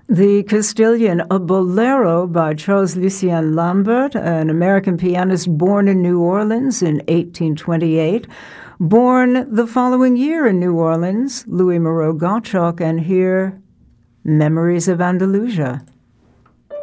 The Castilian, a bolero by Charles Lucien Lambert, an American pianist born in New Orleans in 1828. Born the following year in New Orleans, Louis Moreau Gottschalk, and here, Memories of Andalusia.